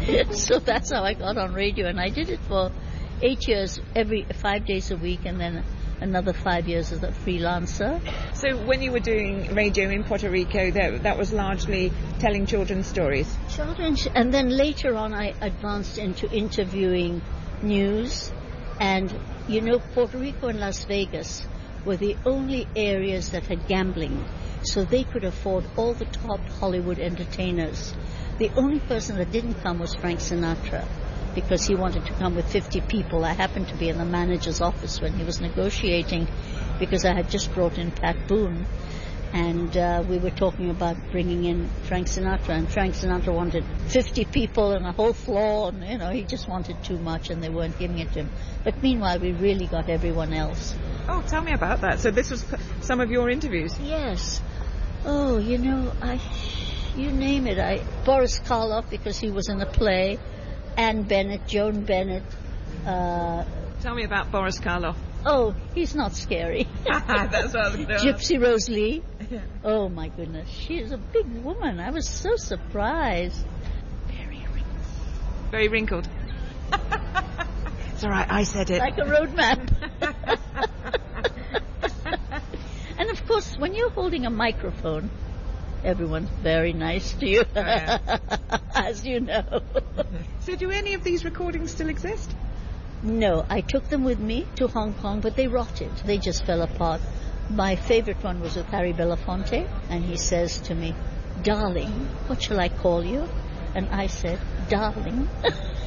So that's how I got on radio, and I did it for 8 years, every 5 days a week, and then another 5 years as a freelancer. So when you were doing radio in Puerto Rico, that was largely telling children's stories? And then later on I advanced into interviewing news. And, Puerto Rico and Las Vegas were the only areas that had gambling. So they could afford all the top Hollywood entertainers. The only person that didn't come was Frank Sinatra, because he wanted to come with 50 people. I happened to be in the manager's office when he was negotiating, because I had just brought in Pat Boone, and we were talking about bringing in Frank Sinatra, and Frank Sinatra wanted 50 people and a whole floor, and he just wanted too much, and they weren't giving it to him. But meanwhile, we really got everyone else. Oh, tell me about that. So this was some of your interviews? Yes. Oh, you name it. Boris Karloff, because he was in a play. Anne Bennett, Joan Bennett. Tell me about Boris Karloff. Oh, he's not scary. That's what I was going to ask. Gypsy Rose Lee. Yeah. Oh, my goodness. She is a big woman. I was so surprised. Very wrinkled. Very wrinkled. It's all right, I said it. Like a road map. And, of course, when you're holding a microphone, everyone's very nice to you, oh, yeah. As you know. So do any of these recordings still exist? No, I took them with me to Hong Kong, but they rotted. They just fell apart. My favorite one was with Harry Belafonte, and he says to me, "Darling, what shall I call you?" And I said, "Darling."